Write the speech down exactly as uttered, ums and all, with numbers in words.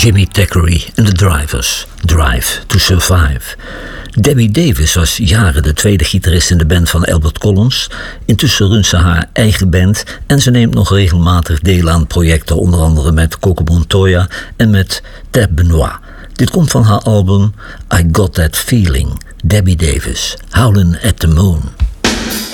Jimmy Thackeray en The Drivers, Drive to Survive. Debbie Davis was jaren de tweede gitarist in de band van Albert Collins. Intussen runt ze haar eigen band en ze neemt nog regelmatig deel aan projecten, onder andere met Coco Montoya en met Tab Benoit. Dit komt van haar album I Got That Feeling. Debbie Davis, Howlin' at the Moon.